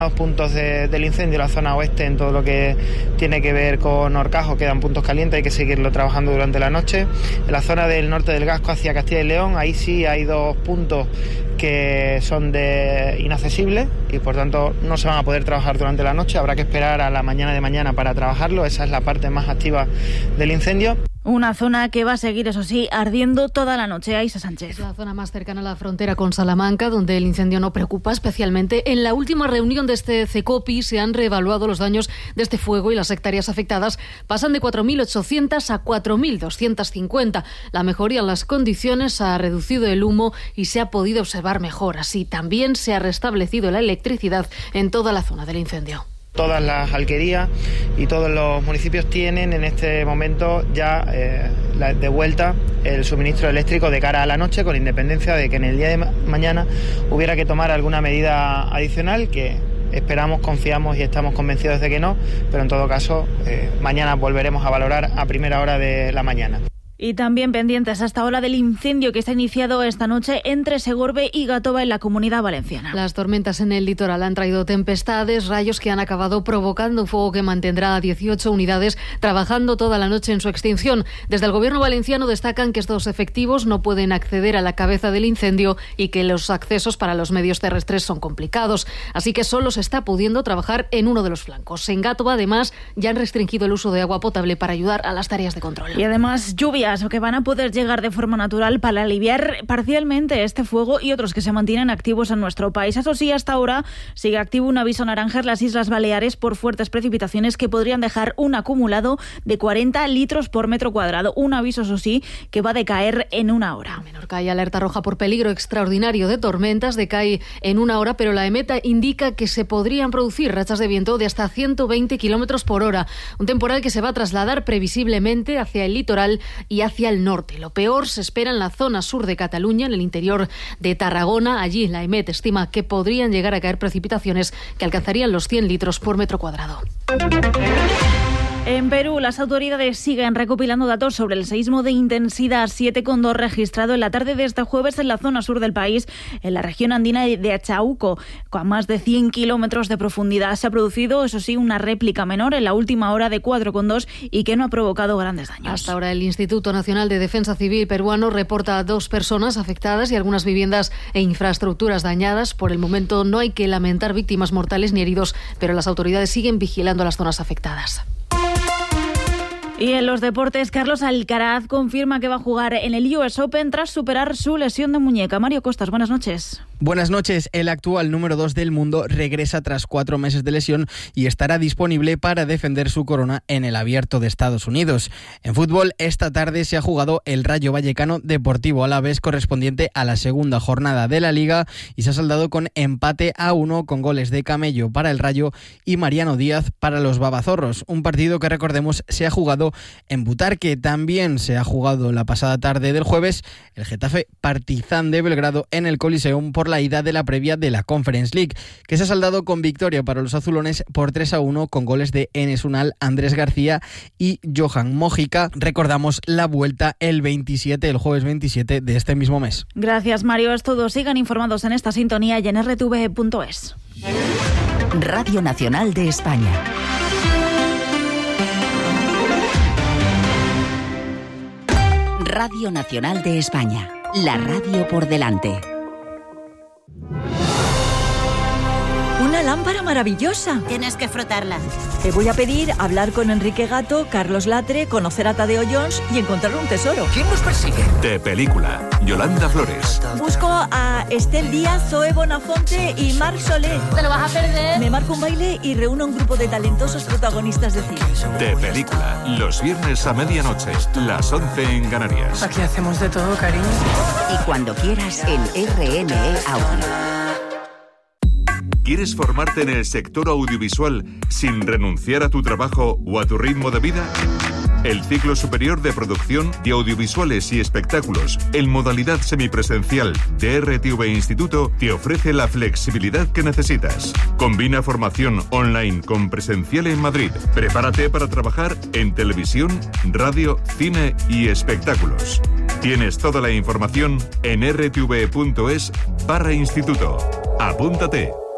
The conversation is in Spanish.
Los puntos del incendio, la zona oeste, en todo lo que tiene que ver con Horcajo, quedan puntos calientes, hay que seguirlo trabajando durante la noche. En la zona del norte del Gasco hacia Castilla y León, ahí sí hay 2 puntos que son inaccesibles y por tanto no se van a poder trabajar durante la noche, habrá que esperar a la mañana de mañana para trabajarlo, esa es la parte más activa del incendio. Una zona que va a seguir, eso sí, ardiendo toda la noche. Aisa Sánchez. Es la zona más cercana a la frontera con Salamanca, donde el incendio no preocupa especialmente. En la última reunión de este CECOPI se han reevaluado los daños de este fuego y las hectáreas afectadas pasan de 4.800 a 4.250. La mejoría en las condiciones ha reducido el humo y se ha podido observar mejor. Así también se ha restablecido la electricidad en toda la zona del incendio. Todas las alquerías y todos los municipios tienen en este momento ya de vuelta el suministro eléctrico de cara a la noche, con independencia de que en el día de mañana hubiera que tomar alguna medida adicional, que esperamos, confiamos y estamos convencidos de que no, pero en todo caso mañana volveremos a valorar a primera hora de la mañana. Y también pendientes hasta ahora del incendio que se ha iniciado esta noche entre Segorbe y Gàtova en la Comunidad Valenciana. Las tormentas en el litoral han traído tempestades, rayos que han acabado provocando un fuego que mantendrá a 18 unidades trabajando toda la noche en su extinción. Desde el Gobierno valenciano destacan que estos efectivos no pueden acceder a la cabeza del incendio y que los accesos para los medios terrestres son complicados. Así que solo se está pudiendo trabajar en uno de los flancos. En Gàtova, además, ya han restringido el uso de agua potable para ayudar a las tareas de control. Y además, lluvias que van a poder llegar de forma natural para aliviar parcialmente este fuego y otros que se mantienen activos en nuestro país. Eso sí, hasta ahora sigue activo un aviso naranja en las Islas Baleares por fuertes precipitaciones que podrían dejar un acumulado de 40 litros por metro cuadrado. Un aviso, eso sí, que va a decaer en una hora. En Menorca hay alerta roja por peligro extraordinario de tormentas, decae en una hora, pero la EMET indica que se podrían producir rachas de viento de hasta 120 kilómetros por hora. Un temporal que se va a trasladar previsiblemente hacia el litoral y hacia el norte. Lo peor se espera en la zona sur de Cataluña, en el interior de Tarragona. Allí la EMET estima que podrían llegar a caer precipitaciones que alcanzarían los 100 litros por metro cuadrado. En Perú, las autoridades siguen recopilando datos sobre el seísmo de intensidad 7,2 registrado en la tarde de este jueves en la zona sur del país, en la región andina de Achauco, con más de 100 kilómetros de profundidad. Se ha producido, eso sí, una réplica menor en la última hora de 4,2 y que no ha provocado grandes daños. Hasta ahora el Instituto Nacional de Defensa Civil peruano reporta a 2 personas afectadas y algunas viviendas e infraestructuras dañadas. Por el momento no hay que lamentar víctimas mortales ni heridos, pero las autoridades siguen vigilando las zonas afectadas. Y en los deportes, Carlos Alcaraz confirma que va a jugar en el US Open tras superar su lesión de muñeca. Mario Costas, buenas noches. Buenas noches. El actual número 2 del mundo regresa tras 4 meses de lesión y estará disponible para defender su corona en el Abierto de Estados Unidos. En fútbol, esta tarde se ha jugado el Rayo Vallecano Deportivo Alavés correspondiente a la segunda jornada de la Liga y se ha saldado con empate a 1 con goles de Camello para el Rayo y Mariano Díaz para los Babazorros. Un partido que, recordemos, se ha jugado en Butarque. También se ha jugado la pasada tarde del jueves el Getafe Partizan de Belgrado en el Coliseum por la ida de la previa de la Conference League, que se ha saldado con victoria para los azulones por 3-1 con goles de Enes Unal, Andrés García y Johan Mojica. Recordamos la vuelta el jueves 27 de este mismo mes. Gracias, Mario. Es todo. Sigan informados en esta sintonía y en rtv.es. Radio Nacional de España. Radio Nacional de España, la radio por delante. Una lámpara maravillosa. Tienes que frotarla. Te voy a pedir hablar con Enrique Gato, Carlos Latre, conocer a Tadeo Jones y encontrar un tesoro. ¿Quién nos persigue? De película, Yolanda Flores. Busco a Estel Díaz, Zoe Bonafonte y Marc Solé. Te lo vas a perder. Me marco un baile y reúno un grupo de talentosos protagonistas de cine. De película, los viernes a medianoche, las 11 en Canarias. Aquí hacemos de todo, cariño. Y cuando quieras en RME Audio. ¿Quieres formarte en el sector audiovisual sin renunciar a tu trabajo o a tu ritmo de vida? El ciclo superior de producción de audiovisuales y espectáculos en modalidad semipresencial de RTV Instituto te ofrece la flexibilidad que necesitas. Combina formación online con presencial en Madrid. Prepárate para trabajar en televisión, radio, cine y espectáculos. Tienes toda la información en rtv.es/instituto. Apúntate.